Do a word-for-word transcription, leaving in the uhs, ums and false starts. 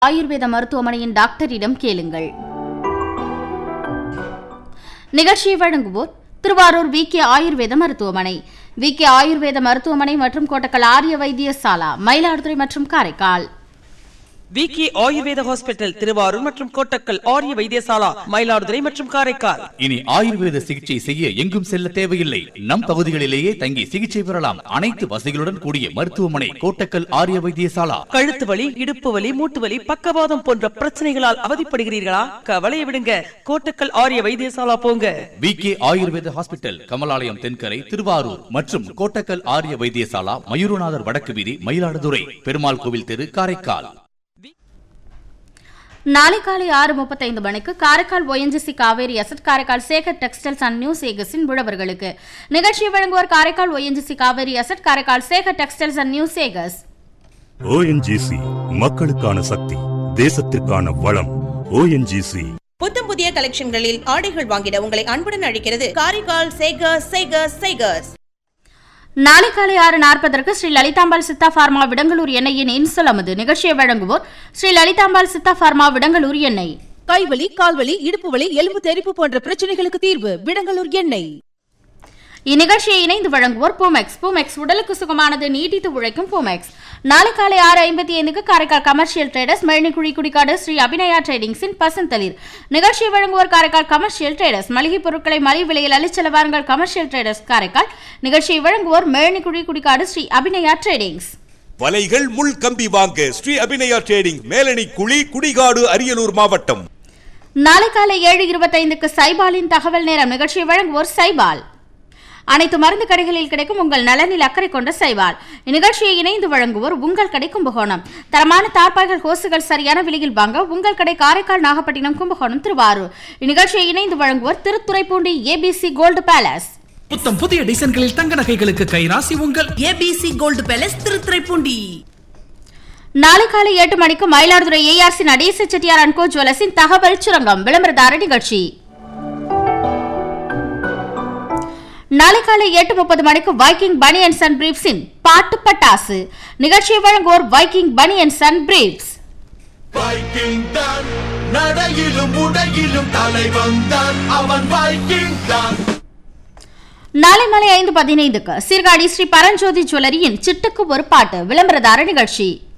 ஆயுர்வேத மருத்துவமனையின் டாக்டரிடம் கேளுங்கள். நிகழ்ச்சியை வழங்குவோர் திருவாரூர் வி கே ஆயுர்வேத மருத்துவமனை, வி கே ஆயுர்வேத மருத்துவமனை மற்றும் கோட்டக்கல் ஆரிய வைத்தியசாலா, மயிலாடுதுறை மற்றும் காரைக்கால். வி கே ஆயுர்வேத ஹாஸ்பிட்டல் திருவாரூர் மற்றும் கோட்டக்கல் ஆரிய வைத்தியசாலா, மயிலாடுதுறை மற்றும் காரைக்கால். இனி ஆயுர்வேத சிகிச்சை செய்ய எங்கும் செல்ல தேவையில்லை. நம் பகுதிகளிலேயே தங்கி சிகிச்சை பெறலாம். அனைத்து வசதிகளுடன் கூடிய மருத்துவமனை கோட்டக்கல் ஆரிய வைத்தியசாலா. கழுத்து வலி, இடுப்பு வலி, மூட்டு வலி, பக்கவாதம் போன்ற பிரச்சனைகளால் அவதிப்படுகிறீர்களா? கவலையை விடுங்க, கோட்டக்கல் ஆரிய வைத்தியசாலா போங்க. வி கே ஆயுர்வேத ஹாஸ்பிட்டல், கமலாலயம் தென்கரை, திருவாரூர் மற்றும் கோட்டக்கல் ஆரிய வைத்தியசாலா, மயூரநாதர் வடக்கு வீதி, மயிலாடுதுறை, பெருமாள் கோவில் தெரு, காரைக்கால். நாளை காலை ஆறு முப்பத்தைந்து மணிக்கு Karaikal ONGC Kaveri asset, Karaikal Sekar textiles and new சேகர்ஸின் உழவர்களுக்கு. நிகழ்ச்சியை வழங்குவோர் Karaikal ONGC Kaveri asset, Karaikal Sekar textiles and new Sekar's. ONGC, மக்களுக்கான சக்தி, தேசத்திற்கான வளம். ஓஎன்ஜிசி. புத்தம் புதிய கலெக்ஷன்களில் ஆடைகள் வாங்கிட உங்களை அன்புடன் அழைக்கிறது காரைக்கால் சேகர்ஸ் சேகர்ஸ் சேகர்ஸ். நாளை காலை ஆறு நாற்பதற்கு ஸ்ரீ லலிதாம்பாள் சித்தா பார்மா விடங்களூர் எண்ணெயின் இன்சொல் அமுது. நிகழ்ச்சியை வழங்குவோர் ஸ்ரீ லலிதாம்பாள் சித்தா பார்மா விடங்களூர் எண்ணெய். கைவலி, கால்வலி, இடுப்பு வலி, எலும்பு தெறிப்பு போன்ற பிரச்சனைகளுக்கு தீர்வு விடங்களூர் எண்ணெய். இந்நிகழ்ச்சியை இணைந்து வழங்குவோர் பூமெக்ஸ். பூமெக்ஸ் உடலுக்கு சுகமானது, நீட்டித்து உழைக்கும் பூமெக்ஸ். நாளை காலை ஆறு ஐம்பத்தி ஐந்துக்கு காரைக்கால் கமர்ஷியல் ட்ரேடர்ஸ், மெழினிக்குழி குடிக்காடு ஸ்ரீ அபிநயா ட்ரேடிங்ஸின் பசந்தளிர். நிகழ்ச்சியை வழங்குவோர் காரைக்கால் கமர்ஷியல் ட்ரேடர்ஸ். மளிகை பொருட்களை மலிவு விலையில் அளிச்சல வாருங்கள் கமர்ஷியல் ட்ரேடர்ஸ் காரைக்கால். நிகழ்ச்சியை வழங்குவோர் மெழினிக்குழி குடிக்காடு ஸ்ரீ அபிநயா ட்ரேடிங்ஸ். வலைகள் முள் கம்பி வாங்க ஸ்ரீ அபிநயா ட்ரேடிங், மேலணி குழி, குடிகாடு, அரியலூர் மாவட்டம். நாளை காலை ஏழு இருபத்தைந்துக்கு சைபாலின் தகவல் நேரம். நிகழ்ச்சியை வழங்குவோர் சைபால். அனைத்து மருந்து கடைகளில் கிடைக்கும் உங்கள் நலனில் அக்கறை கொண்ட சைபால். இந்நிகழ்ச்சியை இணைந்து வழங்குவோர் உங்கள் கடை கும்பகோணம். தரமான தார்பாய்கள், ஹோசுகள் சரியான விலையில் வாங்க உங்கள் கடை காரைக்கால், நாகப்பட்டினம், கும்பகோணம், திருவாரூர். இந்நிகழ்ச்சியை இணைந்து வழங்குவோர் திருத்துறைப்பூண்டி ஏபிசி கோல்டு பேலஸ். புத்தம் புதிய டிசைன்களில் தங்க நகைகளுக்கு கைராசி உங்கள் ஏபிசி கோல்டு பேலஸ், திருத்துறைப்பூண்டி. நாளை காலை எட்டு மணிக்கு மயிலாடுதுறை ஏஆர்சி நடேச செட்டியார் அண்ட் கோ ஜுவல்லர்ஸின் தகவல் சுரங்கம் விளம்பரதார நிகழ்ச்சி. நாளை காலை எட்டு முப்பது மணிக்கு வைக்கிங் பனியன்ஸ் அண்ட் பிரீப்ஸின் பாட்டு பட்டாசு. நிகழ்ச்சியை வழங்குவோர் Viking banians and briefs. Viking தான் நடையிலும் உடையிலும் தலைவன் தான், அவன் வைக்கிங் தான். நாளை மாலை ஐந்து பதினைந்துக்கு சீர்காழி ஸ்ரீ பரஞ்சோதி ஜுவல்லரியின் சிட்டுக்கு ஒரு பாட்டு விளம்பரதார நிகழ்ச்சி.